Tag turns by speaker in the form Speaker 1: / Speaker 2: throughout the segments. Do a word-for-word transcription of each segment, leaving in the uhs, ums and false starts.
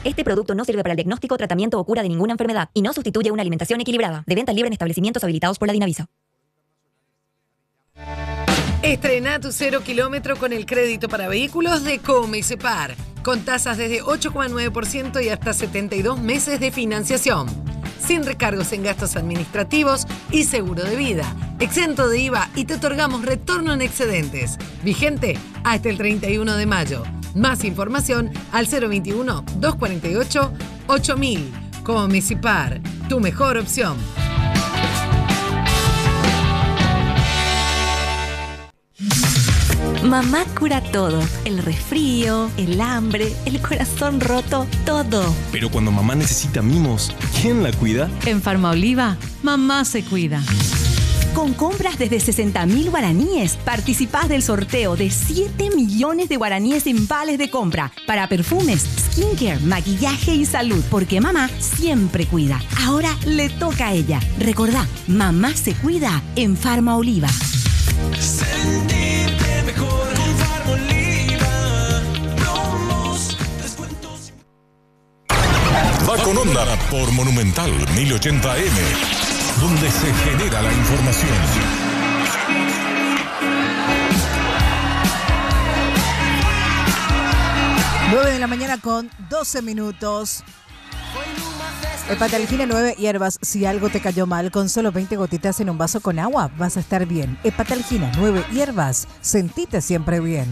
Speaker 1: Este producto no sirve para el diagnóstico, tratamiento o cura de ninguna enfermedad y no sustituye una alimentación equilibrada. De venta libre en establecimientos habilitados por la Dinavisa.
Speaker 2: Estrena tu cero kilómetro con el crédito para vehículos de Comecepar, con tasas desde ocho coma nueve por ciento y hasta setenta y dos meses de financiación. Sin recargos en gastos administrativos y seguro de vida. Exento de I V A y te otorgamos retorno en excedentes. Vigente hasta el treinta y uno de mayo. Más información al cero veintiuno, doscientos cuarenta y ocho, ocho mil. Comecipar, tu mejor opción.
Speaker 3: Mamá cura todo, el resfrío, el hambre, el corazón roto, todo.
Speaker 4: Pero cuando mamá necesita mimos, ¿quién la cuida?
Speaker 5: En Farmaoliva, mamá se cuida.
Speaker 3: Con compras desde sesenta mil guaraníes, participás del sorteo de siete millones de guaraníes en vales de compra para perfumes, skincare, maquillaje y salud, porque mamá siempre cuida. Ahora le toca a ella. Recordá, mamá se cuida en Farmaoliva.
Speaker 6: Sentirte mejor con Farmaoliva. Promos, descuentos.
Speaker 7: Va con onda por Monumental mil ochenta eme, donde se genera la información.
Speaker 8: nueve de la mañana con doce minutos. Hepatalgina nueve hierbas. Si algo te cayó mal, con solo veinte gotitas en un vaso con agua, vas a estar bien. Hepatalgina nueve hierbas. Sentite siempre bien.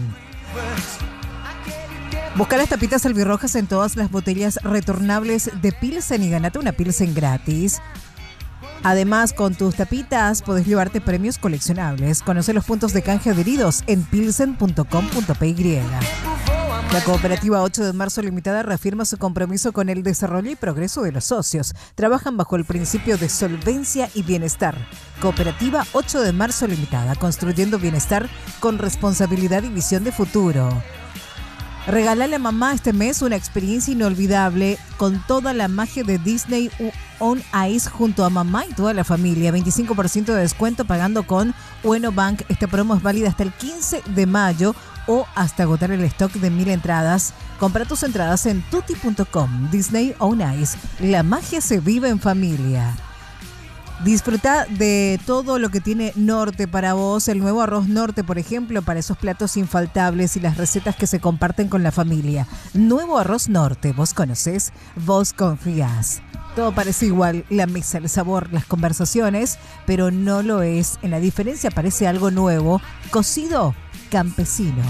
Speaker 8: Busca las tapitas albirrojas en todas las botellas retornables de Pilsen y ganate una Pilsen gratis. Además, con tus tapitas podés llevarte premios coleccionables. Conoce los puntos de canje adheridos en pilsen punto com punto p y. La cooperativa ocho de marzo Limitada reafirma su compromiso con el desarrollo y progreso de los socios. Trabajan bajo el principio de solvencia y bienestar. Cooperativa ocho de marzo Limitada, construyendo bienestar con responsabilidad y visión de futuro. Regálale a mamá este mes una experiencia inolvidable con toda la magia de Disney on Ice junto a mamá y toda la familia. veinticinco por ciento de descuento pagando con Ueno Bank. Esta promo es válida hasta el quince de mayo o hasta agotar el stock de mil entradas. Compra tus entradas en tutti punto com. Disney on Ice. La magia se vive en familia. Disfruta de todo lo que tiene Norte para vos. El nuevo arroz Norte, por ejemplo, para esos platos infaltables y las recetas que se comparten con la familia. Nuevo arroz Norte. ¿Vos conocés? ¿Vos confías? Todo parece igual, la mesa, el sabor, las conversaciones, pero no lo es. En la diferencia aparece algo nuevo. Cocido campesino.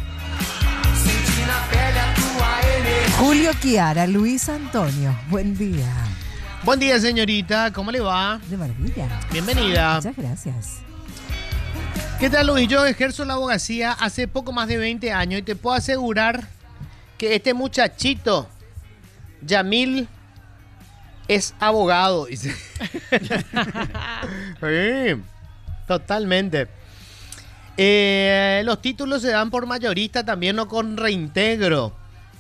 Speaker 8: Julio Chiara, Luis Antonio. Buen día.
Speaker 9: Buen día, señorita. ¿Cómo le va?
Speaker 8: De maravilla.
Speaker 9: Bienvenida.
Speaker 8: Muchas gracias.
Speaker 9: ¿Qué tal, Luis? Yo ejerzo la abogacía hace poco más de veinte años y te puedo asegurar que este muchachito, Yamil, es abogado. Dice. Sí, totalmente. Eh, los títulos se dan por mayorista también, no con reintegro.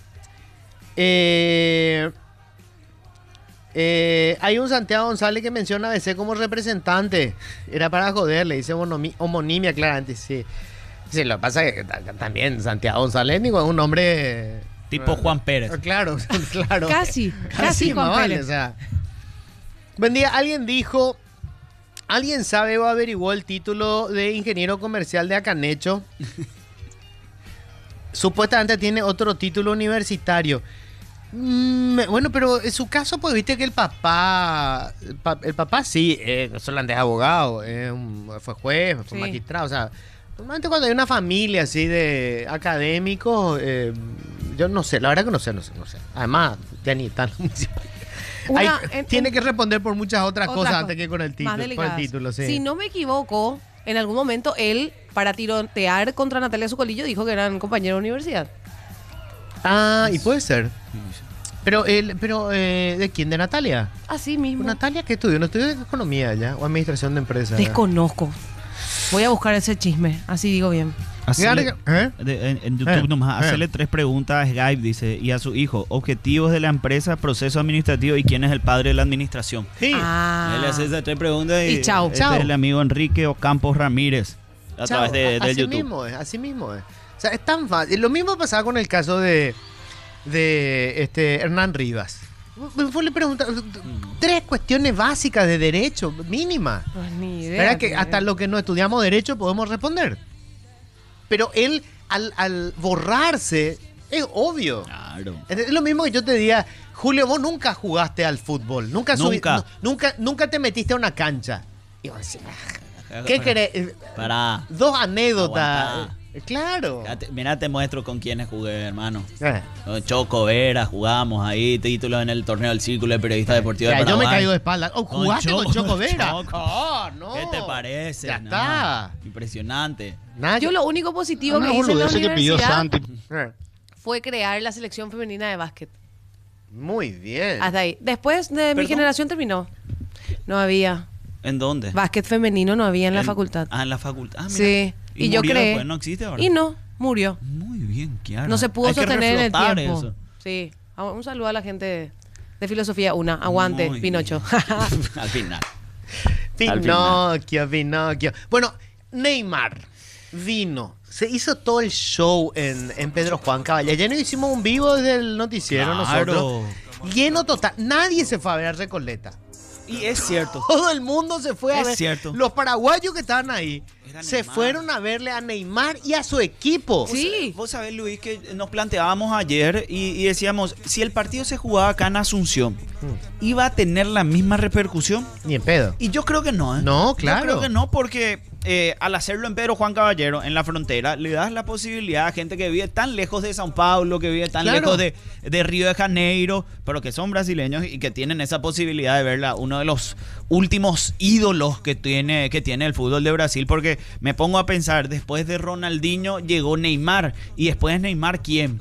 Speaker 9: Eh... Eh, hay un Santiago González que menciona a B C como representante. Era para joderle, dice homonimia, claramente. Sí, sí, lo que pasa es que también Santiago González digo, es un hombre
Speaker 10: tipo Juan Pérez.
Speaker 9: Claro, claro.
Speaker 5: Casi, casi, casi Juan
Speaker 9: vale,
Speaker 5: Pérez.
Speaker 9: O sea. Buen día, alguien dijo, ¿alguien sabe o averiguó el título de ingeniero comercial de Acanecho? Supuestamente tiene otro título universitario. Mm, bueno, pero en su caso, pues viste que el papá, el, pa, el papá sí, eh, no solamente es abogado, eh, fue juez, fue sí. magistrado, o sea, normalmente cuando hay una familia así de académicos, eh, yo no sé, la verdad que no sé, no sé, no sé. Además, ya ni tan municipal. Una, hay, en, tiene en, que responder por muchas otras cosas cosa, antes que con el título, por el título, sí.
Speaker 5: Si no me equivoco, en algún momento él, para tirotear contra Natalia Zucolillo, dijo que eran compañeros de universidad.
Speaker 9: Ah, y puede ser. Pero, el, pero eh, ¿de quién? ¿De Natalia?
Speaker 5: Así mismo.
Speaker 9: ¿Natalia qué estudió? ¿No estudió economía ya? ¿O administración de empresas?
Speaker 5: Desconozco. Voy a buscar ese chisme, así digo bien.
Speaker 10: Hacele,
Speaker 9: ¿Eh?
Speaker 10: de, en, en YouTube ¿Eh? nomás, hacerle ¿Eh? tres preguntas a Skype, dice, y a su hijo, objetivos de la empresa, proceso administrativo y quién es el padre de la administración.
Speaker 9: Sí.
Speaker 10: Ah. Él le hace esas tres preguntas y,
Speaker 5: y chao.
Speaker 10: Este
Speaker 5: chao.
Speaker 10: es el amigo Enrique Ocampos Ramírez, a
Speaker 9: chao.
Speaker 10: través de, de
Speaker 9: así
Speaker 10: YouTube.
Speaker 9: Mismo es, así mismo es. O sea, es tan fácil. Lo mismo pasaba con el caso de, de este Hernán Rivas. Vos le preguntas tres cuestiones básicas de derecho, mínimas.
Speaker 5: Pues ni idea.
Speaker 9: Verá que
Speaker 5: ni
Speaker 9: hasta
Speaker 5: idea.
Speaker 9: lo que no estudiamos derecho podemos responder. Pero él, al, al borrarse, es obvio.
Speaker 10: Claro.
Speaker 9: Es lo mismo que yo te diga, Julio, vos nunca jugaste al fútbol. Nunca subi-
Speaker 10: Nunca.
Speaker 9: nu- nunca, nunca te metiste a una cancha. Y vos decís, "Ah, ¿qué querés? Eh,
Speaker 10: Pará.
Speaker 9: Dos anécdotas.
Speaker 10: Aguantá.
Speaker 9: Eh, Claro.
Speaker 10: Ya te- Mirá, te muestro con quiénes jugué, hermano.
Speaker 9: Eh.
Speaker 10: Con Choco Vera, jugamos ahí, títulos en el torneo del Círculo de Periodistas Deportivos de
Speaker 9: Ya, yo me
Speaker 10: Paraguay.
Speaker 9: caigo de espalda. Oh,
Speaker 10: Con
Speaker 9: ¿jugaste con
Speaker 10: Choco-
Speaker 9: Choco Vera?
Speaker 10: Choco.
Speaker 9: Oh, no.
Speaker 10: ¿Qué te parece?
Speaker 9: Ya
Speaker 10: No,
Speaker 9: está.
Speaker 10: Impresionante.
Speaker 9: Nada,
Speaker 5: Yo lo único positivo
Speaker 11: Una
Speaker 5: que hice en la
Speaker 11: boludez que pidió
Speaker 5: universidad
Speaker 11: Santi.
Speaker 9: Eh,
Speaker 5: fue crear la selección femenina de básquet.
Speaker 9: Muy bien.
Speaker 5: Hasta ahí. Después de mi
Speaker 10: ¿Perdón?
Speaker 5: generación terminó. No había.
Speaker 10: ¿En dónde?
Speaker 5: Básquet femenino no había en la
Speaker 10: En-
Speaker 5: facultad.
Speaker 10: Ah, en la facultad. Ah, mira.
Speaker 5: Sí.
Speaker 10: Y,
Speaker 5: Y, yo
Speaker 10: murió
Speaker 5: creé.
Speaker 10: después, no existe ahora.
Speaker 5: Y no, murió.
Speaker 10: Muy bien, Kiara.
Speaker 5: No se pudo
Speaker 10: Hay que
Speaker 5: sostener en el
Speaker 10: reflotar
Speaker 5: tiempo.
Speaker 10: eso.
Speaker 5: Sí. Un saludo a la gente de, de Filosofía Una. Aguante,
Speaker 10: Muy
Speaker 5: Pinocho.
Speaker 10: Al final.
Speaker 9: Pinocchio, Pinocchio. Bueno, Neymar vino. Se hizo todo el show en, en Pedro Juan Caballero. Ya no hicimos un vivo desde el noticiero
Speaker 10: Claro.
Speaker 9: nosotros. Lleno total. Nadie se fue a ver a Recoleta.
Speaker 10: Y es cierto.
Speaker 9: Todo el mundo se fue a
Speaker 10: Es
Speaker 9: ver.
Speaker 10: cierto.
Speaker 9: Los paraguayos que estaban ahí
Speaker 10: Era
Speaker 9: se
Speaker 10: Neymar.
Speaker 9: fueron a verle a Neymar y a su equipo.
Speaker 5: Sí.
Speaker 10: Vos sabés, Luis, que nos planteábamos ayer y, y decíamos, si el partido se jugaba acá en Asunción, ¿iba a tener la misma repercusión?
Speaker 9: Ni en pedo.
Speaker 10: Y yo creo que no, ¿eh?
Speaker 9: No, claro.
Speaker 10: Yo creo que no, porque eh, al hacerlo en Pedro Juan Caballero, en la frontera, le das la posibilidad a gente que vive tan lejos de Sao Paulo, que vive tan
Speaker 9: Claro.
Speaker 10: lejos de, de Río de Janeiro, pero que son brasileños y que tienen esa posibilidad de verla, uno de los últimos ídolos que tiene, que tiene el fútbol de Brasil, porque me pongo a pensar, después de Ronaldinho llegó Neymar, y después de Neymar, ¿quién?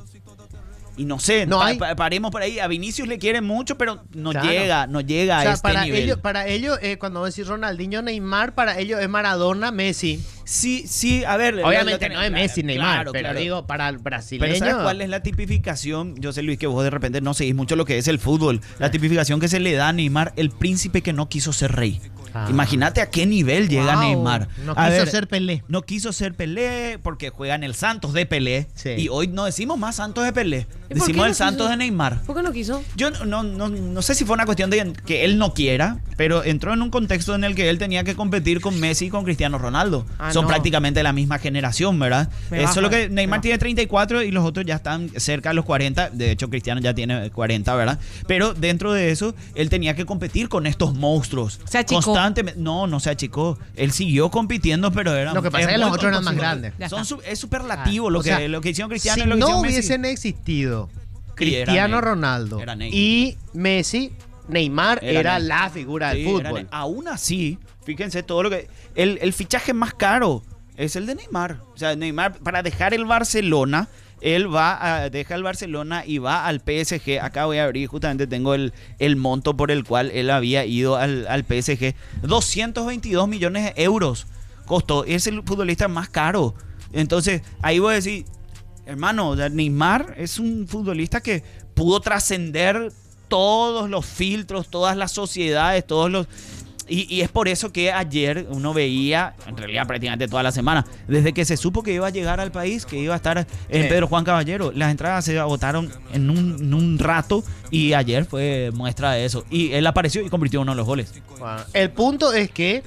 Speaker 10: Y no sé,
Speaker 9: No
Speaker 10: pa-
Speaker 9: hay-
Speaker 10: pa- paremos por ahí. A Vinicius le quieren mucho, pero no
Speaker 9: Claro.
Speaker 10: llega, no llega
Speaker 9: O sea,
Speaker 10: a este
Speaker 9: para
Speaker 10: nivel.
Speaker 9: ellos, para ellos eh, cuando vos decís Ronaldinho, Neymar, para ellos es Maradona, Messi.
Speaker 10: Sí, sí, a ver.
Speaker 9: Obviamente
Speaker 10: lo-
Speaker 9: no es
Speaker 10: claro,
Speaker 9: Messi, Neymar,
Speaker 10: claro,
Speaker 9: pero
Speaker 10: claro.
Speaker 9: digo, para el brasileño.
Speaker 10: Pero ¿sabes cuál es la tipificación? Yo sé, Luis, que vos de repente no seguís mucho lo que es el fútbol. La tipificación que se le da a Neymar, el príncipe que no quiso ser rey.
Speaker 9: Ah.
Speaker 10: Imagínate a qué nivel llega
Speaker 5: Wow.
Speaker 10: Neymar.
Speaker 9: No
Speaker 10: A
Speaker 9: quiso
Speaker 10: ver,
Speaker 9: ser Pelé.
Speaker 10: No quiso ser Pelé porque juega en el Santos de Pelé.
Speaker 9: Sí.
Speaker 10: Y hoy no decimos más Santos de Pelé.
Speaker 5: ¿Y por qué
Speaker 10: Decimos
Speaker 5: no
Speaker 10: el Santos
Speaker 5: quiso?
Speaker 10: de Neymar.
Speaker 5: ¿Por qué no quiso?
Speaker 10: Yo no, no, no, no sé si fue una cuestión de que él no quiera, pero entró en un contexto en el que él tenía que competir con Messi y con Cristiano Ronaldo.
Speaker 5: Ah,
Speaker 10: Son
Speaker 5: no.
Speaker 10: prácticamente la misma generación, ¿verdad?
Speaker 5: Me
Speaker 10: Eh,
Speaker 5: baja,
Speaker 10: solo que
Speaker 5: me
Speaker 10: Neymar
Speaker 5: baja.
Speaker 10: tiene treinta y cuatro y los otros ya están cerca de los cuarenta. De hecho, Cristiano ya tiene cuarenta, ¿verdad? Pero dentro de eso, él tenía que competir con estos monstruos.
Speaker 5: Se achicó.
Speaker 10: Constantemente. No, no se achicó. Él siguió compitiendo, pero era
Speaker 9: Lo que pasa es que
Speaker 10: muy
Speaker 9: los otros eran más
Speaker 10: poco-
Speaker 9: grandes.
Speaker 5: Ya
Speaker 10: Son
Speaker 5: está.
Speaker 10: su- es superlativo
Speaker 9: Ah,
Speaker 10: lo,
Speaker 9: o
Speaker 10: que,
Speaker 9: sea,
Speaker 10: lo que hicieron Cristiano
Speaker 9: Si
Speaker 10: y lo que
Speaker 9: no
Speaker 10: hicieron Messi.
Speaker 9: hubiesen existido
Speaker 10: Y era
Speaker 9: Cristiano
Speaker 10: Ney.
Speaker 9: Ronaldo
Speaker 10: Era Ney.
Speaker 9: y Messi, Neymar
Speaker 10: Era
Speaker 9: era,
Speaker 10: Ney.
Speaker 9: la figura del
Speaker 10: Sí, era
Speaker 9: fútbol.
Speaker 10: Ney. Aún así, fíjense todo lo que... El, el fichaje más caro es el de Neymar. O sea, Neymar, para dejar el Barcelona, él va a, deja el Barcelona y va al P S G. Acá voy a abrir, justamente tengo el, el monto por el cual él había ido al, al P S G. doscientos veintidós millones de euros costó. Es el futbolista más caro. Entonces, ahí voy a decir, hermano, o sea, Neymar es un futbolista que pudo trascender todos los filtros, todas las sociedades, todos los... Y, y es por eso que ayer uno veía, en realidad prácticamente toda la semana, desde que se supo que iba a llegar al país, que iba a estar en
Speaker 9: Sí.
Speaker 10: Pedro Juan Caballero, las entradas se agotaron en un, en un rato y ayer fue muestra de eso. Y él apareció y convirtió uno de los goles.
Speaker 9: Bueno, el punto es que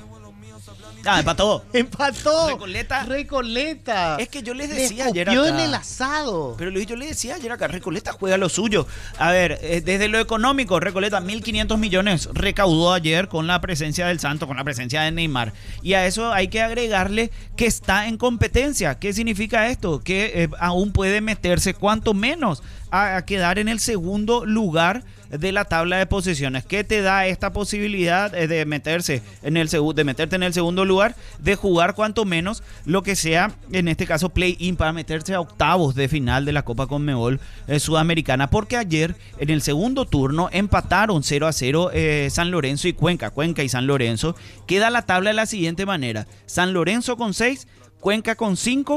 Speaker 10: Ah, empató.
Speaker 9: empató.
Speaker 10: Recoleta.
Speaker 9: Recoleta.
Speaker 10: Es que yo les
Speaker 9: Le
Speaker 10: decía ayer
Speaker 9: escupió
Speaker 10: acá.
Speaker 9: en el asado.
Speaker 10: Pero Luis, yo le decía ayer acá, Recoleta juega lo suyo. A ver, eh, desde lo económico, Recoleta mil quinientos millones recaudó ayer con la presencia del Santo, con la presencia de Neymar. Y a eso hay que agregarle que está en competencia. ¿Qué significa esto? Que eh, aún puede meterse cuanto menos a, a quedar en el segundo lugar de la tabla de posiciones. ¿Qué te da esta posibilidad eh, de meterse en el segu- de meterte en el segundo lugar, de jugar cuanto menos lo que sea, en este caso play-in, para meterse a octavos de final de la Copa Conmebol eh, Sudamericana? Porque ayer en el segundo turno empataron cero a cero eh, San Lorenzo y Cuenca, Cuenca y San Lorenzo. Queda la tabla de la siguiente manera: San Lorenzo con seis, Cuenca con cinco,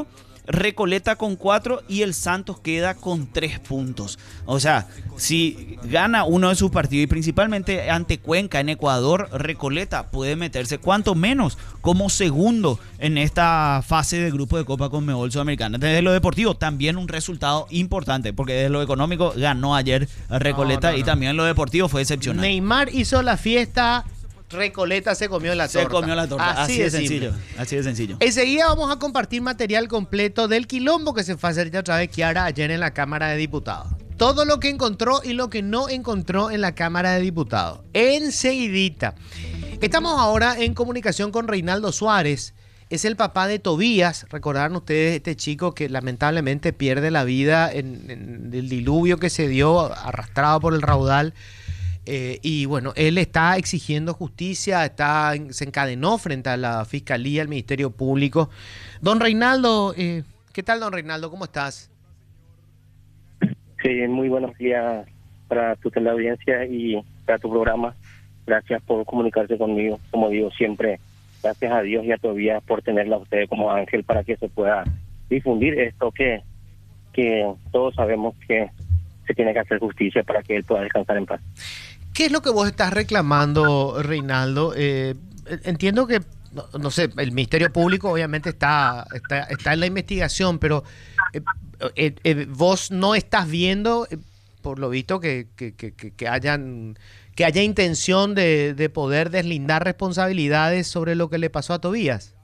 Speaker 10: Recoleta con cuatro y el Santos queda con tres puntos. O sea, si gana uno de sus partidos y principalmente ante Cuenca en Ecuador, Recoleta puede meterse cuanto menos como segundo en esta fase de grupo de Copa Conmebol Sudamericana. Desde lo deportivo también un resultado importante, porque desde lo económico ganó ayer Recoleta no, no, no. y también lo deportivo fue excepcional.
Speaker 9: Neymar hizo la fiesta, Recoleta se comió la torta.
Speaker 10: Se comió la torta. Así, así de sencillo. Así de sencillo.
Speaker 9: Enseguida vamos a compartir material completo del quilombo que se fue a hacer otra vez Kiara ayer en la Cámara de Diputados. Todo lo que encontró y lo que no encontró en la Cámara de Diputados. Enseguidita. Estamos ahora en comunicación con Reinaldo Suárez. Es el papá de Tobías. Recordarán ustedes este chico que lamentablemente pierde la vida en, en el diluvio que se dio arrastrado por el raudal. Eh, y bueno, él está exigiendo justicia, está se encadenó frente a la Fiscalía, al Ministerio Público. Don Reinaldo, eh, ¿qué tal, don Reinaldo? ¿Cómo estás?
Speaker 11: Sí, muy buenos días para tu teleaudiencia y para tu programa. Gracias por comunicarse conmigo. Como digo siempre, gracias a Dios y a Tobías por tenerla a ustedes como ángel para que se pueda difundir esto que, que todos sabemos que se tiene que hacer justicia para que él pueda descansar en paz.
Speaker 9: ¿Qué es lo que vos estás reclamando, Reinaldo? Eh, entiendo que, no, no sé, el Ministerio Público obviamente está, está, está en la investigación, pero eh, eh, eh, vos no estás viendo, eh, por lo visto, que, que, que, que, hayan, que haya intención de, de poder deslindar responsabilidades sobre lo que le pasó a Tobías.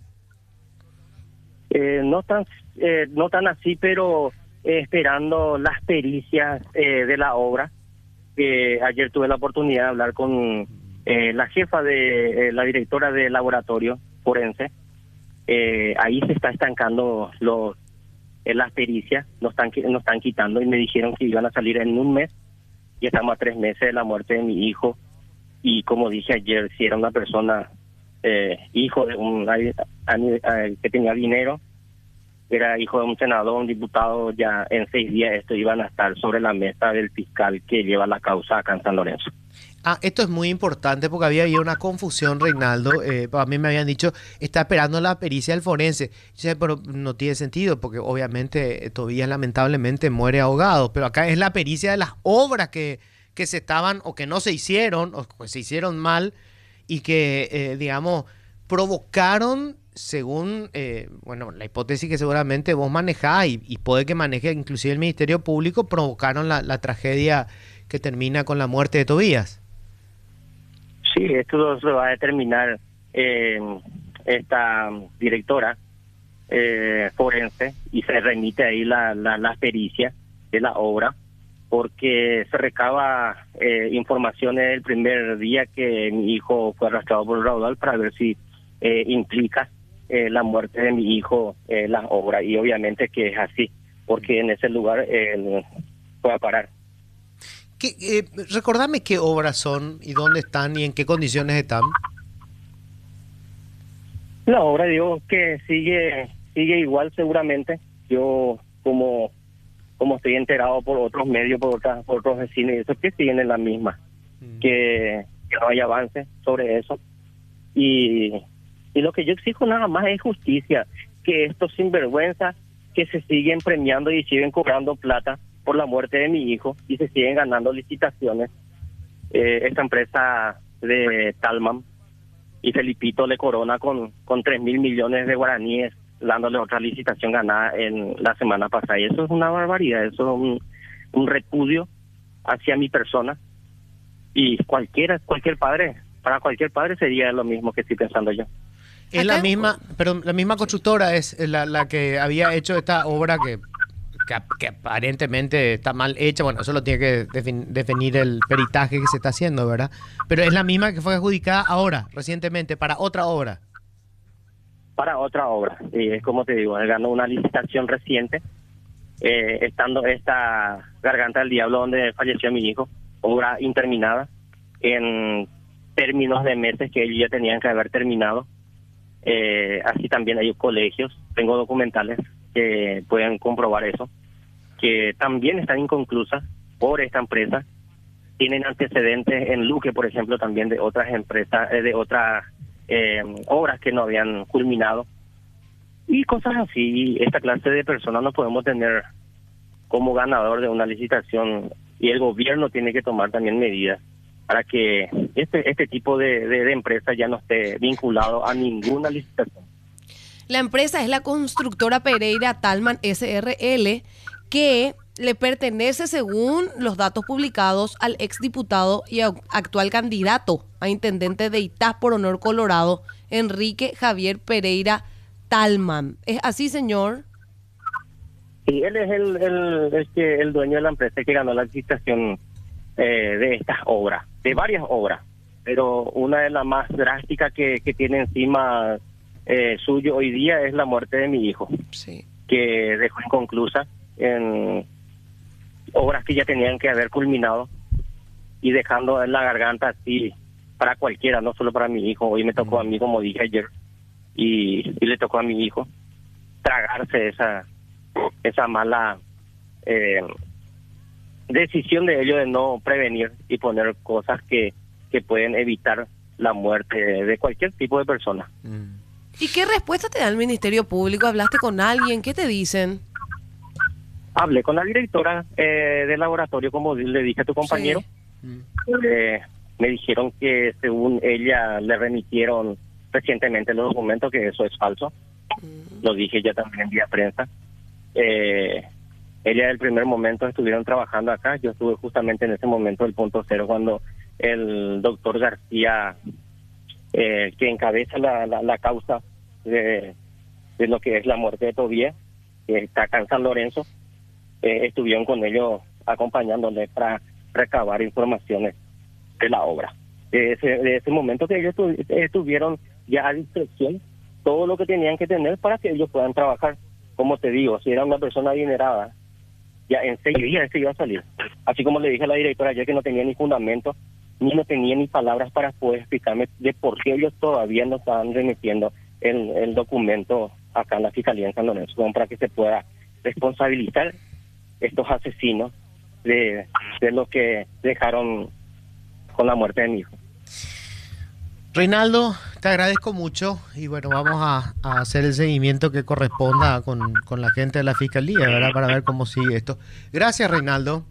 Speaker 11: Eh, no tan, eh, no tan así, pero eh, esperando las pericias eh, de la obra. Que ayer tuve la oportunidad de hablar con eh, la jefa de eh, la directora del laboratorio forense. Eh, ahí se está estancando los eh, las pericias, nos están, nos están quitando y me dijeron que iban a salir en un mes y estamos a tres meses de la muerte de mi hijo. Y como dije ayer, si era una persona, eh, hijo de un eh, que tenía dinero, era hijo de un senador, un diputado, ya en seis días esto iban a estar sobre la mesa del fiscal que lleva la causa acá en San Lorenzo.
Speaker 9: Ah, esto es muy importante porque había ahí una confusión, Reinaldo. Eh, a mí me habían dicho, está esperando la pericia del forense. Yo sé, pero no tiene sentido porque obviamente eh, Tobías lamentablemente muere ahogado. Pero acá es la pericia de las obras que, que se estaban o que no se hicieron o que se hicieron mal y que, eh, digamos, provocaron... Según, eh, bueno, la hipótesis que seguramente vos manejás y, y puede que maneje inclusive el Ministerio Público, provocaron la, la tragedia que termina con la muerte de Tobías.
Speaker 11: Sí, esto lo va a determinar eh, esta directora eh, forense y se remite ahí la, la, la pericia de la obra porque se recaba eh, informaciones el primer día que mi hijo fue arrastrado por el raudal para ver si eh, implica Eh, la muerte de mi hijo, eh, las obras, y obviamente que es así, porque en ese lugar él fue a parar.
Speaker 9: ¿Qué, eh, recordame qué obras son y dónde están y en qué condiciones están.
Speaker 11: La obra, digo, que sigue sigue igual seguramente. Yo, como como estoy enterado por otros medios, por, otras, por otros vecinos, y eso que siguen en la misma, mm. que, que no hay avance sobre eso. Y... Y lo que yo exijo nada más es justicia, que estos sinvergüenzas que se siguen premiando y siguen cobrando plata por la muerte de mi hijo y se siguen ganando licitaciones. Eh, esta empresa de Talman y Felipito le corona con, con tres mil millones de guaraníes, dándole otra licitación ganada en la semana pasada. Y eso es una barbaridad, eso es un, un repudio hacia mi persona. Y cualquiera, cualquier padre, para cualquier padre sería lo mismo que estoy pensando yo.
Speaker 9: Es la misma, pero la misma constructora es la, la que había hecho esta obra que, que, que aparentemente está mal hecha. Bueno, eso lo tiene que defin, definir el peritaje que se está haciendo, ¿verdad? Pero es la misma que fue adjudicada ahora, recientemente, para otra obra.
Speaker 11: Para otra obra. Y es como te digo, él ganó una licitación reciente, eh, estando esta Garganta del Diablo donde falleció mi hijo, obra interminada, en términos de meses que ellos ya tenían que haber terminado. Eh, así también hay colegios, tengo documentales que pueden comprobar eso, que también están inconclusas por esta empresa. Tienen antecedentes en Luque, por ejemplo, también de otras empresas, eh, de otras eh, obras que no habían culminado. y cosas así. Esta clase de personas no podemos tener como ganador de una licitación, y el gobierno tiene que tomar también medidas para que este este tipo de, de, de empresa ya no esté vinculado a ninguna licitación.
Speaker 5: La empresa es la constructora Pereira Talman S R L, que le pertenece, según los datos publicados, al exdiputado y actual candidato a intendente de Itá por Honor Colorado, Enrique Javier Pereira Talman. ¿Es así, señor?
Speaker 11: Sí, él es el, el, el, que, el dueño de la empresa que ganó la licitación eh, de estas obras, de varias obras, pero una de las más drásticas que, que tiene encima eh, suyo hoy día es la muerte de mi hijo,
Speaker 5: sí,
Speaker 11: que dejó inconclusa en obras que ya tenían que haber culminado y dejando en la garganta así para cualquiera, no solo para mi hijo. Hoy me tocó a mí, como dije ayer, y, y le tocó a mi hijo tragarse esa esa mala eh, decisión de ellos de no prevenir y poner cosas que, que pueden evitar la muerte de, de cualquier tipo de persona.
Speaker 5: ¿Y qué respuesta te da el Ministerio Público? ¿Hablaste con alguien? ¿Qué te dicen?
Speaker 11: Hablé con la directora eh, del laboratorio, como le dije a tu compañero. Sí. Eh, me dijeron que según ella le remitieron recientemente los documentos, que eso es falso. Mm. Lo dije ya también en vía prensa. Eh, ella del primer momento estuvieron trabajando acá. Yo estuve justamente en ese momento del punto cero cuando el doctor García, eh, que encabeza la, la, la causa de, de lo que es la muerte de Tobías, que está acá en San Lorenzo, eh, estuvieron con ellos acompañándole para recabar informaciones de la obra. De ese, de ese momento que ellos tu, estuvieron ya a discreción todo lo que tenían que tener para que ellos puedan trabajar. Como te digo, si era una persona adinerada, ya en seis días se iba a salir. Así como le dije a la directora ayer que no tenía ni fundamento, ni no tenía ni palabras para poder explicarme de por qué ellos todavía no estaban remitiendo el, el documento acá en la Fiscalía en San Lorenzo, para que se pueda responsabilizar estos asesinos de, de lo que dejaron con la muerte de mi hijo.
Speaker 9: Reinaldo, te agradezco mucho y bueno, vamos a, a hacer el seguimiento que corresponda con, con la gente de la Fiscalía, ¿verdad? Para ver cómo sigue esto. Gracias, Reinaldo.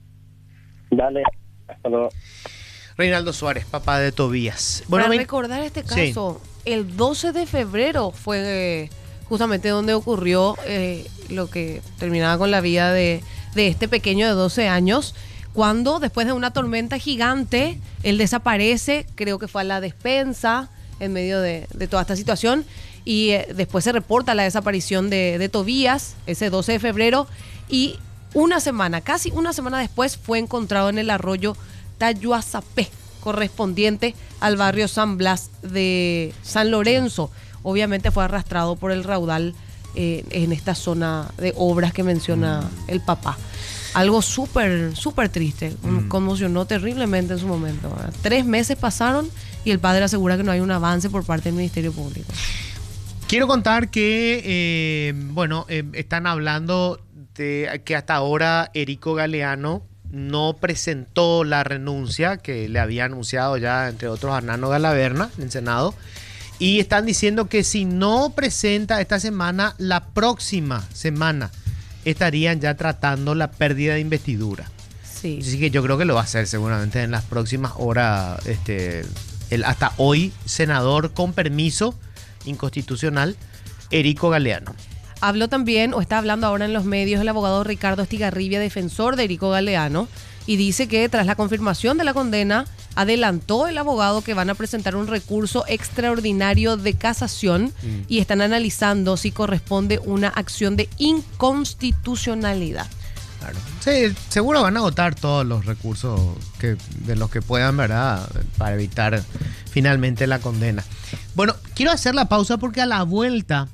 Speaker 11: Dale, hasta luego.
Speaker 9: Reinaldo Suárez, papá de Tobías.
Speaker 5: Bueno, para recordar este caso, sí, el doce de febrero fue eh, justamente donde ocurrió eh, lo que terminaba con la vida de, de este pequeño de doce años, cuando después de una tormenta gigante, él desaparece, creo que fue a la despensa en medio de, de toda esta situación, y eh, después se reporta la desaparición de, de Tobías, ese doce de febrero, y una semana, casi una semana después, fue encontrado en el arroyo Tayuazapé, correspondiente al barrio San Blas de San Lorenzo. Obviamente fue arrastrado por el raudal eh, en esta zona de obras que menciona mm. el papá. Algo súper, súper triste, mm. conmocionó terriblemente en su momento, ¿verdad? Tres meses pasaron y el padre asegura que no hay un avance por parte del Ministerio Público.
Speaker 9: Quiero contar que, eh, bueno, eh, están hablando de que hasta ahora Erico Galeano no presentó la renuncia que le había anunciado ya, entre otros, Hernando Galaverna en el Senado. Y están diciendo que si no presenta esta semana, la próxima semana estarían ya tratando la pérdida de investidura.
Speaker 5: Sí.
Speaker 9: Así que yo creo que lo va a hacer seguramente en las próximas horas. Este, el hasta hoy senador con permiso inconstitucional, Erico Galeano.
Speaker 5: Habló también, o está hablando ahora en los medios, el abogado Ricardo Estigarribia, defensor de Erico Galeano, y dice que tras la confirmación de la condena, adelantó el abogado que van a presentar un recurso extraordinario de casación mm. y están analizando si corresponde una acción de inconstitucionalidad.
Speaker 9: Claro. Sí, seguro van a agotar todos los recursos que, de los que puedan, ¿verdad? Para evitar finalmente la condena. Bueno, quiero hacer la pausa porque a la vuelta...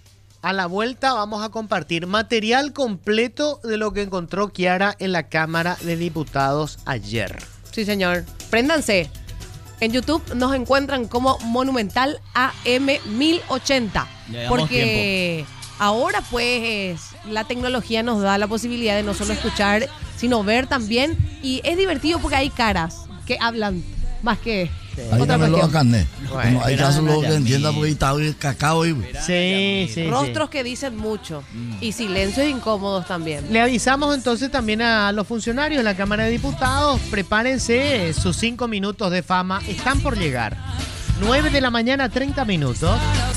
Speaker 9: A la vuelta vamos a compartir material completo de lo que encontró Kiara en la Cámara de Diputados ayer.
Speaker 5: Sí, señor. Préndanse. En YouTube nos encuentran como Monumental A M mil ochenta. Porque tiempo. Ahora pues la tecnología nos da la posibilidad de no solo escuchar, sino ver también. Y es divertido porque hay caras que hablan más que
Speaker 12: Ahí
Speaker 5: Otra
Speaker 12: también lo
Speaker 5: cuestión.
Speaker 12: carne.
Speaker 9: Bueno,
Speaker 12: Bueno, hay
Speaker 10: verán
Speaker 12: casos luego que
Speaker 10: allá,
Speaker 12: entiendan
Speaker 10: mi-
Speaker 12: porque está el cacao y
Speaker 9: Sí, sí,
Speaker 5: Rostros que dicen mucho y silencios incómodos también.
Speaker 9: Le avisamos entonces también a los funcionarios de la Cámara de Diputados, prepárense, sus cinco minutos de fama están por llegar. nueve de la mañana, treinta minutos.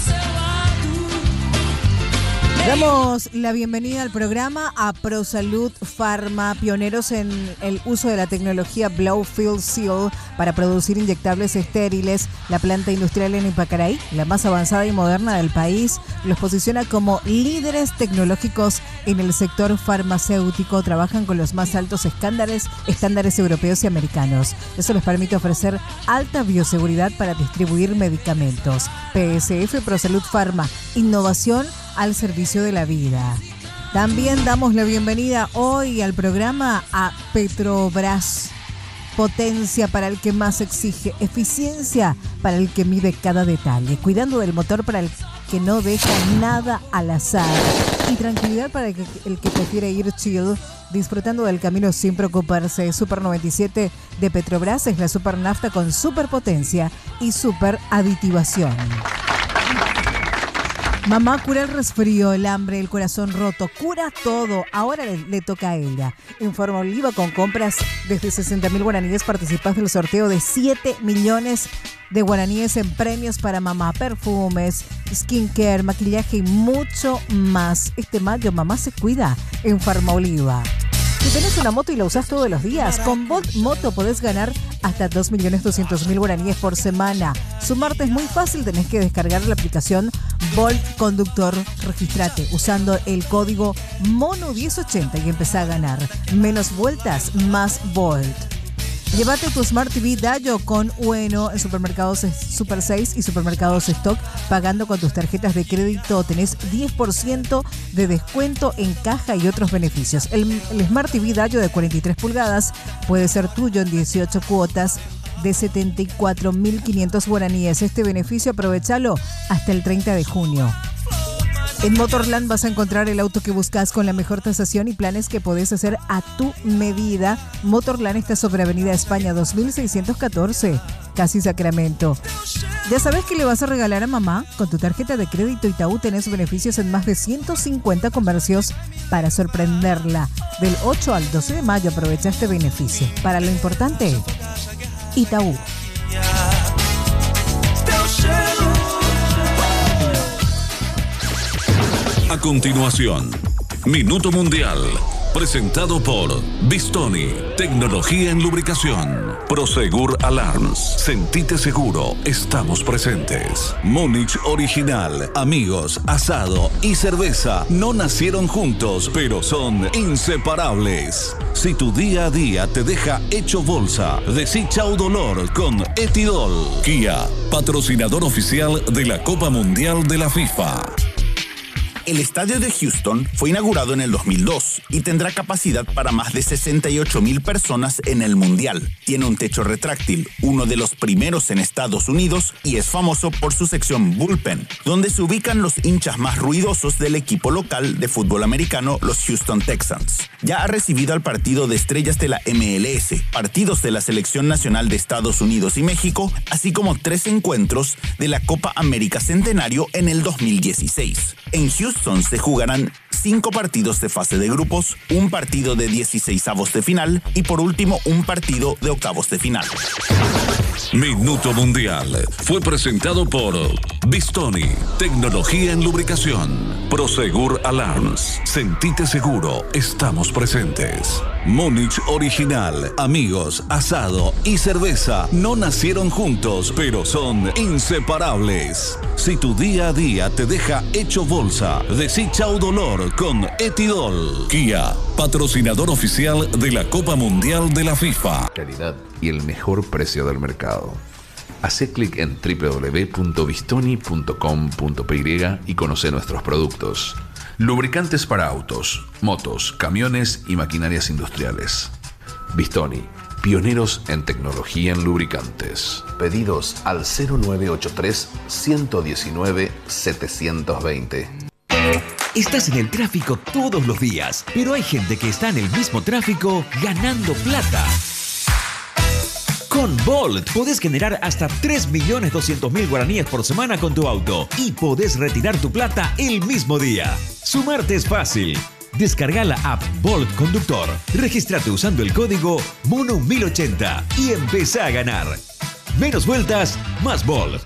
Speaker 8: Damos la bienvenida al programa a ProSalud Pharma, pioneros en el uso de la tecnología Blowfield Seal para producir inyectables estériles. La planta industrial en Ipacaraí, la más avanzada y moderna del país, los posiciona como líderes tecnológicos en el sector farmacéutico. Trabajan con los más altos estándares, estándares europeos y americanos. Eso les permite ofrecer alta bioseguridad para distribuir medicamentos. P S F ProSalud Pharma, innovación al servicio de la vida. También damos la bienvenida hoy al programa a Petrobras. Potencia para el que más exige, eficiencia para el que mide cada detalle, cuidando del motor para el que no deja nada al azar y tranquilidad para el que, el que prefiere ir chill, disfrutando del camino sin preocuparse. Super noventa y siete de Petrobras es la super nafta con superpotencia y super aditivación. Mamá cura el resfrío, el hambre, el corazón roto, cura todo. Ahora le, le toca a ella. En Forma Oliva, con compras desde sesenta mil guaraníes, participás del sorteo de siete millones de guaraníes en premios para mamá, perfumes, skincare, maquillaje y mucho más. Este mayo mamá se cuida en Forma Oliva. Si tenés una moto y la usás todos los días, con Volt Moto podés ganar hasta dos millones doscientos mil guaraníes por semana. Sumarte es muy fácil, tenés que descargar la aplicación Volt Conductor. Registrate usando el código mono diez ochenta y empezá a ganar. Menos vueltas, más Volt. Llévate tu Smart T V Dayo con Ueno en supermercados Super seis y supermercados Stock. Pagando con tus tarjetas de crédito tenés diez por ciento de descuento en caja y otros beneficios. El, el Smart T V Dayo de cuarenta y tres pulgadas puede ser tuyo en dieciocho cuotas de setenta y cuatro mil quinientos guaraníes. Este beneficio aprovechalo hasta el treinta de junio. En Motorland vas a encontrar el auto que buscas con la mejor tasación y planes que podés hacer a tu medida. Motorland está sobre Avenida España dos mil seiscientos catorce, casi Sacramento. ¿Ya sabes qué le vas a regalar a mamá? Con tu tarjeta de crédito Itaú tenés beneficios en más de ciento cincuenta comercios para sorprenderla. Del ocho al doce de mayo aprovecha este beneficio. Para lo importante, Itaú.
Speaker 13: A continuación, Minuto Mundial, presentado por Bistoni, tecnología en lubricación. Prosegur Alarms, sentite seguro, estamos presentes. Múnich Original, amigos, asado y cerveza no nacieron juntos, pero son inseparables. Si tu día a día te deja hecho bolsa, decí chau dolor con Etidol. Kia, patrocinador oficial de la Copa Mundial de la FIFA.
Speaker 14: El estadio de Houston fue inaugurado en el dos mil dos y tendrá capacidad para más de sesenta y ocho mil personas en el Mundial. Tiene un techo retráctil, uno de los primeros en Estados Unidos, y es famoso por su sección bullpen, donde se ubican los hinchas más ruidosos del equipo local de fútbol americano, los Houston Texans. Ya ha recibido al partido de estrellas de la M L S, partidos de la Selección Nacional de Estados Unidos y México, así como tres encuentros de la Copa América Centenario en el dos mil dieciséis. En Houston se jugarán cinco partidos de fase de grupos, un partido de dieciseisavos de final y por último un partido de octavos de final.
Speaker 13: Minuto Mundial fue presentado por Bistoni, tecnología en lubricación. Prosegur Alarms, sentite seguro, estamos presentes. Múnich Original, amigos, asado y cerveza no nacieron juntos, pero son inseparables. Si tu día a día te deja hecho bolsa, decí chau dolor con Etidol. Kia, patrocinador oficial de la Copa Mundial de la FIFA.
Speaker 15: Calidad y el mejor precio del mercado. Hacé clic en doble u doble u doble u punto bistoni punto com punto pe ye y conoce nuestros productos. Lubricantes para autos, motos, camiones y maquinarias industriales. Bistoni, pioneros en tecnología en lubricantes. Pedidos al cero nueve ocho tres, uno uno nueve, siete dos cero.
Speaker 16: Estás en el tráfico todos los días, pero hay gente que está en el mismo tráfico ganando plata. Con Bolt podés generar hasta tres millones doscientos mil guaraníes por semana con tu auto y podés retirar tu plata el mismo día. Sumarte es fácil. Descarga la app Bolt Conductor, registrate usando el código Mono mil ochenta y empezá a ganar. Menos vueltas, más Bolt.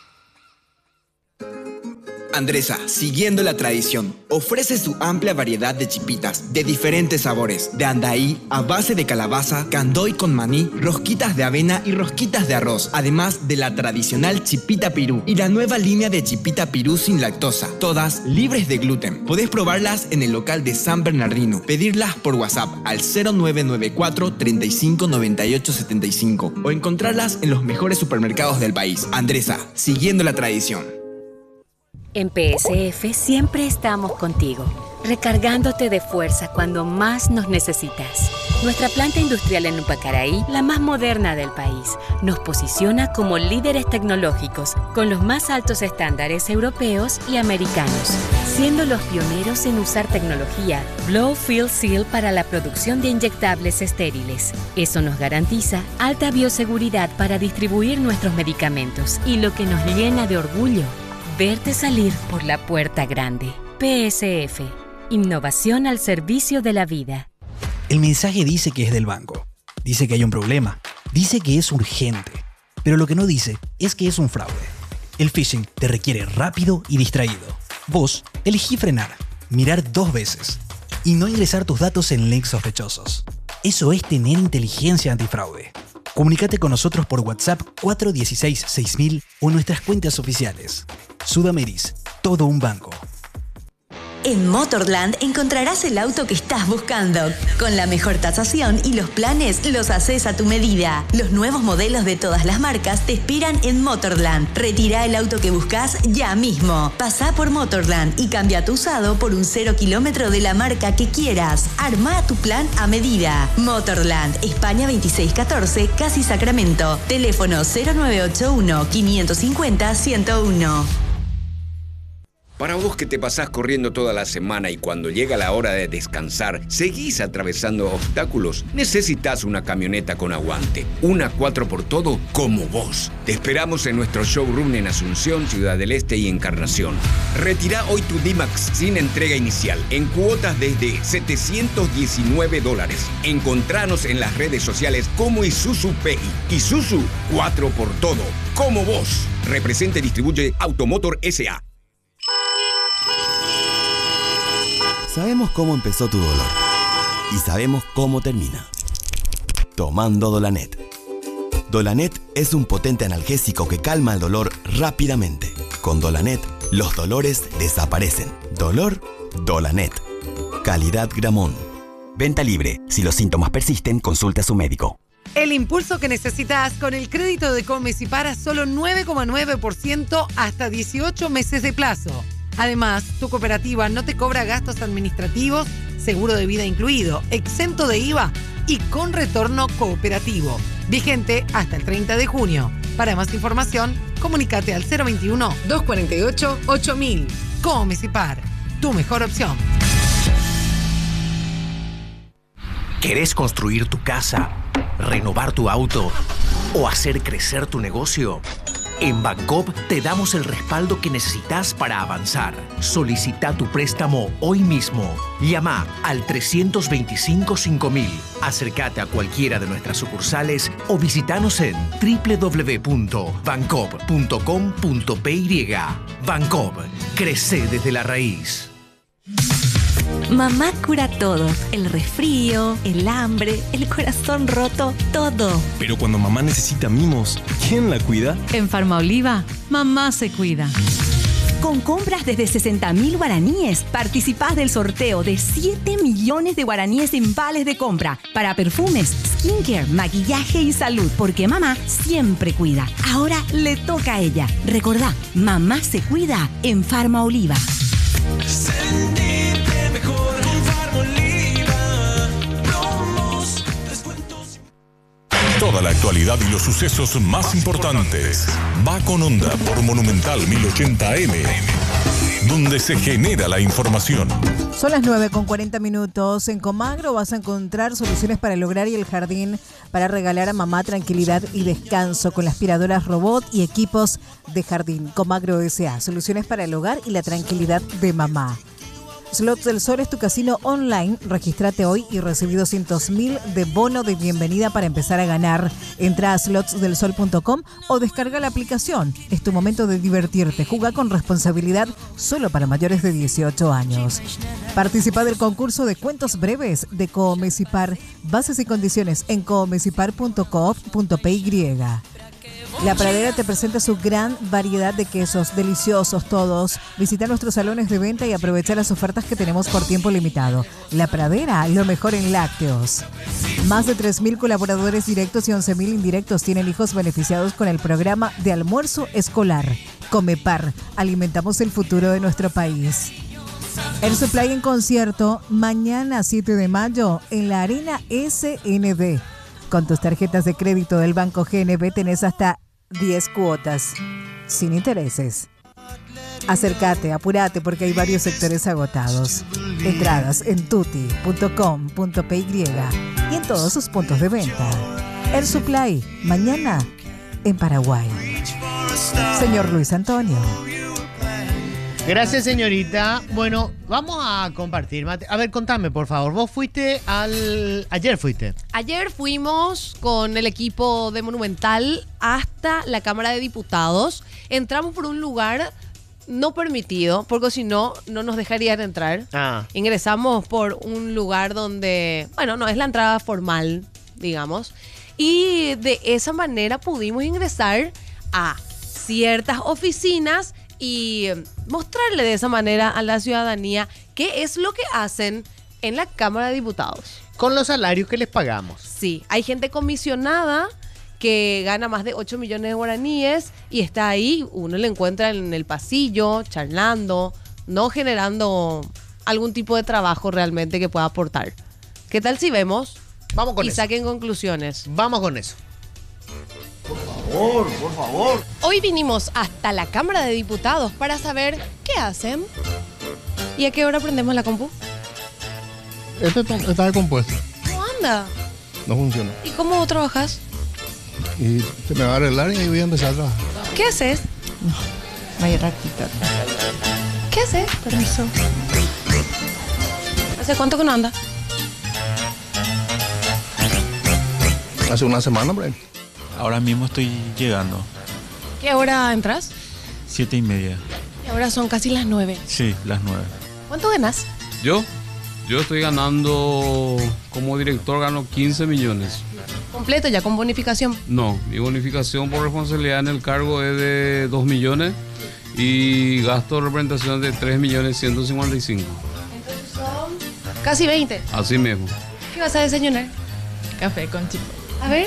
Speaker 12: Andresa, siguiendo la tradición, ofrece su amplia variedad de chipitas de diferentes sabores, de andaí a base de calabaza, candoy con maní, rosquitas de avena y rosquitas de arroz, además de la tradicional chipita pirú y la nueva línea de chipita pirú sin lactosa, todas libres de gluten. Podés probarlas en el local de San Bernardino, pedirlas por WhatsApp al cero nueve nueve cuatro, treinta y cinco, noventa y ocho, setenta y cinco o encontrarlas en los mejores supermercados del país. Andresa, siguiendo la tradición.
Speaker 17: En P S F siempre estamos contigo, recargándote de fuerza cuando más nos necesitas. Nuestra planta industrial en Upacaraí, la más moderna del país, nos posiciona como líderes tecnológicos con los más altos estándares europeos y americanos, siendo los pioneros en usar tecnología Blow Fill Seal para la producción de inyectables estériles. Eso nos garantiza alta bioseguridad para distribuir nuestros medicamentos y lo que nos llena de orgullo, verte salir por la puerta grande. P S F. Innovación al servicio de la vida.
Speaker 18: El mensaje dice que es del banco. Dice que hay un problema. Dice que es urgente. Pero lo que no dice es que es un fraude. El phishing te requiere rápido y distraído. Vos elegí frenar, mirar dos veces y no ingresar tus datos en links sospechosos. Eso es tener inteligencia antifraude. Comunícate con nosotros por WhatsApp cuatro uno seis seis mil o en nuestras cuentas oficiales. Sudameris, todo un banco.
Speaker 19: En Motorland encontrarás el auto que estás buscando. Con la mejor tasación y los planes los haces a tu medida. Los nuevos modelos de todas las marcas te esperan en Motorland. Retira el auto que buscas ya mismo. Pasá por Motorland y cambia tu usado por un cero kilómetro de la marca que quieras. Armá tu plan a medida. Motorland, España veintiséis catorce, Casi Sacramento. Teléfono cero nueve ocho uno, quinientos cincuenta, ciento uno.
Speaker 20: Para vos que te pasás corriendo toda la semana y cuando llega la hora de descansar, seguís atravesando obstáculos, necesitas una camioneta con aguante. Una cuatro por todo como vos. Te esperamos en nuestro showroom en Asunción, Ciudad del Este y Encarnación. Retirá hoy tu D-Max sin entrega inicial, en cuotas desde setecientos diecinueve dólares. Encontranos en las redes sociales como Isuzu P I. Isuzu cuatro por todo, como vos. Representa y distribuye Automotor S A
Speaker 21: Sabemos cómo empezó tu dolor y sabemos cómo termina. Tomando Dolanet. Dolanet es un potente analgésico que calma el dolor rápidamente. Con Dolanet, los dolores desaparecen. Dolor, Dolanet. Calidad Gramón. Venta libre. Si los síntomas persisten, consulte a su médico.
Speaker 2: El impulso que necesitas con el crédito de Comes y Para, solo nueve coma nueve por ciento hasta dieciocho meses de plazo. Además, tu cooperativa no te cobra gastos administrativos, seguro de vida incluido, exento de I V A y con retorno cooperativo. Vigente hasta el treinta de junio. Para más información, comunícate al cero veintiuno, doscientos cuarenta y ocho, ocho mil. Comes y Par, tu mejor opción.
Speaker 22: ¿Querés construir tu casa, renovar tu auto o hacer crecer tu negocio? En Bancopp te damos el respaldo que necesitas para avanzar. Solicita tu préstamo hoy mismo. Llama al trescientos veinticinco, cinco mil. Acércate a cualquiera de nuestras sucursales o visitanos en doble u doble u doble u punto bancop punto com punto p y. Bancopp, crece desde la raíz.
Speaker 3: Mamá cura todo, el resfrío, el hambre, el corazón roto, todo.
Speaker 4: Pero cuando mamá necesita mimos, ¿quién la cuida?
Speaker 3: En Farmaoliva, mamá se cuida. Con compras desde sesenta mil guaraníes, participás del sorteo de siete millones de guaraníes en vales de compra para perfumes, skincare, maquillaje y salud, porque mamá siempre cuida. Ahora le toca a ella. Recordá, mamá se cuida en Farmaoliva.
Speaker 6: Sentirte mejor con Farmaoliva. Promos, descuentos.
Speaker 7: Toda la actualidad y los sucesos más importantes. Va con Onda por Monumental mil ochenta A M. donde se genera la información.
Speaker 8: Son las nueve con cuarenta minutos. En Comagro vas a encontrar soluciones para el hogar y el jardín para regalar a mamá tranquilidad y descanso con las aspiradoras robot y equipos de jardín. Comagro S A, soluciones para el hogar y la tranquilidad de mamá. Slots del Sol es tu casino online. Regístrate hoy y recibí doscientos mil de bono de bienvenida para empezar a ganar. Entra a slots del sol punto com o descarga la aplicación. Es tu momento de divertirte. Juega con responsabilidad, solo para mayores de dieciocho años. Participa del concurso de cuentos breves de Coomecipar. Bases y condiciones en coomecipar punto coop punto p y. La Pradera te presenta su gran variedad de quesos, deliciosos todos. Visita nuestros salones de venta y aprovecha las ofertas que tenemos por tiempo limitado. La Pradera, lo mejor en lácteos. Más de tres mil colaboradores directos y once mil indirectos tienen hijos beneficiados con el programa de almuerzo escolar. Comepar, alimentamos el futuro de nuestro país. El Supply en concierto, mañana siete de mayo, en la Arena S N D. Con tus tarjetas de crédito del Banco G N B tenés hasta diez cuotas, sin intereses. Acércate, apúrate porque hay varios sectores agotados. Entradas en tuti punto com punto p y y en todos sus puntos de venta. El Supply, mañana en Paraguay. Señor Luis Antonio.
Speaker 9: Gracias, señorita. Bueno, vamos a compartir. Mate. A ver, contame, por favor. Vos fuiste al... Ayer fuiste.
Speaker 5: Ayer fuimos con el equipo de Monumental hasta la Cámara de Diputados. Entramos por un lugar no permitido, porque si no, no nos dejarían entrar.
Speaker 9: Ah.
Speaker 5: Ingresamos por un lugar donde, bueno, no es la entrada formal, digamos. Y de esa manera pudimos ingresar a ciertas oficinas y mostrarle de esa manera a la ciudadanía qué es lo que hacen en la Cámara de Diputados.
Speaker 9: Con los salarios que les pagamos.
Speaker 5: Sí, hay gente comisionada que gana más de ocho millones de guaraníes y está ahí, uno le encuentra en el pasillo, charlando, no generando algún tipo de trabajo realmente que pueda aportar. ¿Qué tal si vemos?
Speaker 9: Vamos con
Speaker 5: y
Speaker 9: eso.
Speaker 5: saquen conclusiones.
Speaker 9: Vamos con eso.
Speaker 1: Por favor, por favor.
Speaker 5: Hoy vinimos hasta la Cámara de Diputados para saber qué hacen. ¿Y a qué hora prendemos la compu?
Speaker 1: Este está está descompuesto.
Speaker 5: ¿Cómo anda?
Speaker 1: No funciona.
Speaker 5: ¿Y cómo trabajas?
Speaker 1: Y se me va a arreglar y ahí voy a empezar a trabajar.
Speaker 5: ¿Qué haces?
Speaker 11: Vaya ratita.
Speaker 5: ¿Qué haces?
Speaker 11: Permiso.
Speaker 5: ¿Hace cuánto que no anda?
Speaker 1: Hace una semana, por ahí.
Speaker 23: Ahora mismo estoy llegando.
Speaker 5: ¿Qué hora entras?
Speaker 23: Siete y media.
Speaker 5: Y ahora son casi las nueve.
Speaker 23: Sí, las nueve.
Speaker 5: ¿Cuánto ganas?
Speaker 24: Yo, yo estoy ganando, como director gano quince millones.
Speaker 5: Completo, ya con bonificación.
Speaker 24: No, mi bonificación por responsabilidad en el cargo es de dos millones y gasto de representación de tres millones ciento cincuenta y cinco.
Speaker 5: Entonces son casi veinte.
Speaker 24: Así mismo.
Speaker 5: ¿Qué vas a desayunar?
Speaker 11: Café con chipo.
Speaker 5: A ver.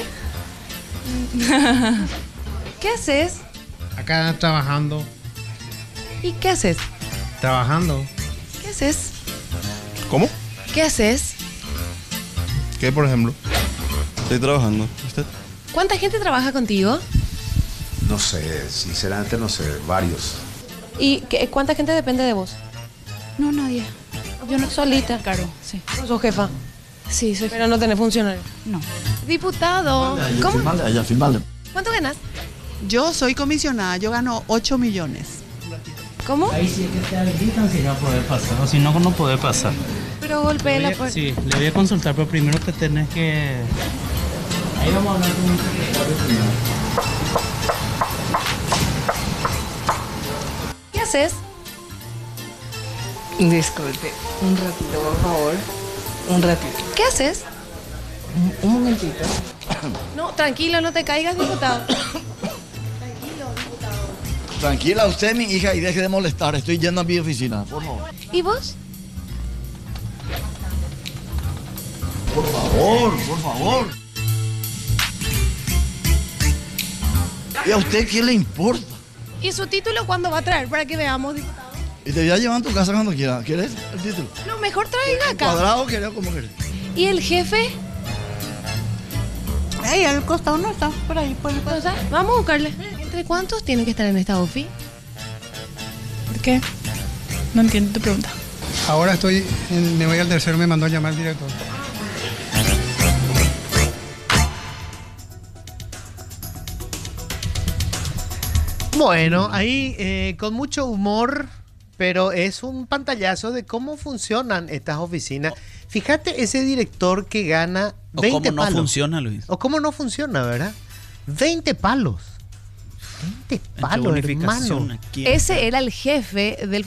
Speaker 5: ¿Qué haces?
Speaker 9: Acá trabajando.
Speaker 5: ¿Y qué haces?
Speaker 9: Trabajando.
Speaker 5: ¿Qué haces?
Speaker 1: ¿Cómo?
Speaker 5: ¿Qué haces?
Speaker 1: ¿Qué, por ejemplo? Estoy trabajando. ¿Usted?
Speaker 5: ¿Cuánta gente trabaja contigo?
Speaker 25: No sé, sinceramente no sé, varios.
Speaker 5: ¿Y qué, cuánta gente depende de vos?
Speaker 11: No, nadie.
Speaker 5: Yo no solita.
Speaker 11: Caro, sí.
Speaker 5: ¿No sos jefa?
Speaker 11: Sí, soy.
Speaker 5: Pero no tenés funcionario.
Speaker 11: No.
Speaker 5: Diputado. ¿Cómo?
Speaker 1: Allá, firmale.
Speaker 5: ¿Cuánto ganas?
Speaker 26: Yo soy comisionada, yo gano ocho millones.
Speaker 5: ¿Cómo?
Speaker 27: Ahí sí es que te habilitan si no puede pasar, o si no, no puede pasar.
Speaker 5: Pero golpea la puerta.
Speaker 27: Sí, le voy a consultar, pero primero que tenés que... Ahí vamos a hablar con un secretario primero.
Speaker 5: ¿Qué haces?
Speaker 11: Disculpe, un ratito, por favor. Un ratito.
Speaker 5: ¿Qué haces?
Speaker 11: Un, un momentito.
Speaker 5: No, tranquilo, no te caigas, diputado.
Speaker 1: Tranquila usted, mi hija, y deje de molestar. Estoy yendo a mi oficina, por favor.
Speaker 5: ¿Y vos?
Speaker 1: Por favor, por favor. ¿Y a usted qué le importa?
Speaker 5: ¿Y su título cuándo va a traer para que veamos, diputado?
Speaker 1: Y te voy a llevar a tu casa cuando quiera. ¿Quieres el título?
Speaker 5: No, mejor traiga acá.
Speaker 1: ¿Cuadrado querés o cómo querés?
Speaker 5: ¿Y el jefe?
Speaker 26: Ahí al costado no está, por ahí, por el
Speaker 5: costado. Vamos a buscarle. ¿Entre cuántos tienen que estar en esta ofi?
Speaker 11: ¿Por qué?
Speaker 10: No entiendo tu pregunta.
Speaker 12: Ahora estoy, en, me voy al tercero, me mandó a llamar el director.
Speaker 9: Bueno, ahí eh, con mucho humor, pero es un pantallazo de cómo funcionan estas oficinas. Fíjate ese director que gana veinte
Speaker 13: O cómo no
Speaker 9: palos.
Speaker 13: funciona, Luis.
Speaker 9: O cómo no funciona, ¿verdad? veinte palos. veinte palos, hermano.
Speaker 5: Ese era el jefe del